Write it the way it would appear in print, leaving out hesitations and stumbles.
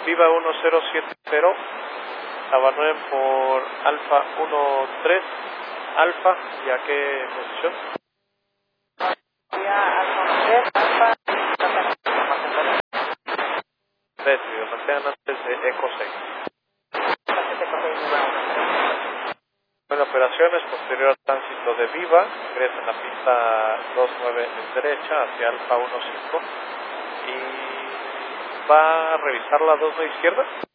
Viva 1070, abandonen por Alfa 13, Alfa, ¿y a qué posición? Alfa 3, mantengan antes de Eco 6. Bueno, operaciones, posterior al tránsito de Viva, ingresa en la pista 29 en derecha hacia Alfa 15 y va a revisar la 29 izquierda.